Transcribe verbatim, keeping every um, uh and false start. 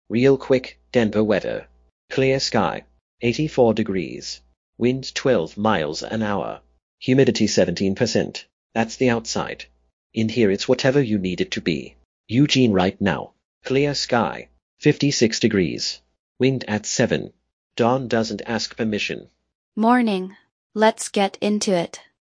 Real quick, Denver weather. Clear sky. eighty-four degrees. Wind twelve miles an hour. Humidity seventeen percent. That's the outside. In here it's whatever you need it to be. Eugene right now. Clear sky. fifty-six degrees. Wind at seven. Dawn doesn't ask permission. Morning. Let's get into it.